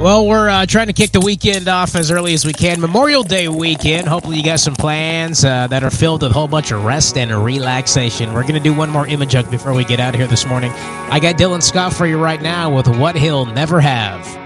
Well, we're trying to kick the weekend off as early as we can. Memorial Day weekend. Hopefully you got some plans that are filled with a whole bunch of rest and relaxation. We're going to do one more image jug before we get out of here this morning. I got Dylan Scott for you right now with What He'll Never Have.